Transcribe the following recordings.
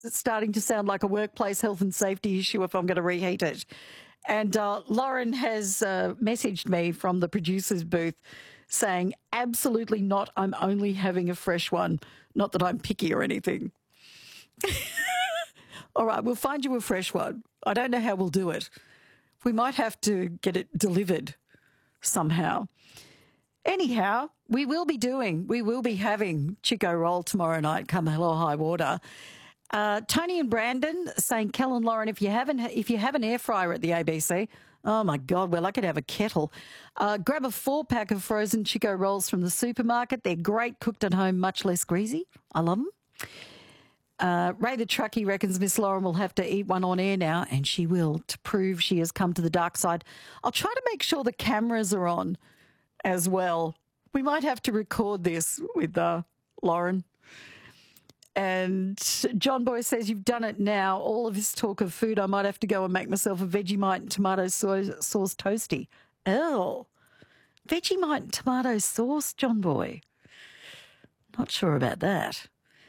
starting to sound like a workplace health and safety issue if I'm going to reheat it. And Lauren has messaged me from the producer's booth saying, absolutely not, I'm only having a fresh one. Not that I'm picky or anything. All right, we'll find you a fresh one. I don't know how we'll do it. We might have to get it delivered somehow. Anyhow, we will be having Chico Roll tomorrow night, come hell or high water. Tony and Brandon saying, Kel and Lauren, if you have an air fryer at the ABC, oh my God, well, I could have a kettle. Grab a 4-pack of frozen Chico Rolls from the supermarket. They're great, cooked at home, much less greasy. I love them. Ray the Truckie reckons Miss Lauren will have to eat one on air now, and she will, to prove she has come to the dark side. I'll try to make sure the cameras are on as well. We might have to record this with Lauren. And John Boy says, you've done it now. All of this talk of food, I might have to go and make myself a Vegemite and tomato sauce toasty. Oh, Vegemite and tomato sauce, John Boy. Not sure about that.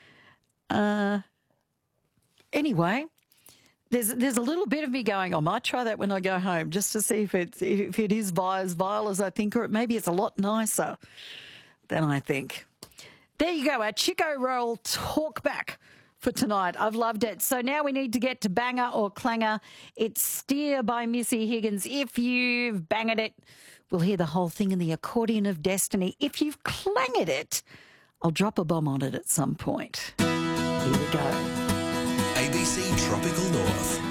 Anyway, there's a little bit of me going, I might try that when I go home just to see if it is as vile as I think, or maybe it's a lot nicer than I think. There you go, our Chico Roll talk back for tonight. I've loved it. So now we need to get to Banger or Clanger. It's Steer by Missy Higgins. If you've banged it, we'll hear the whole thing in the accordion of destiny. If you've clanged it, I'll drop a bomb on it at some point. Here we go. ABC Tropical North.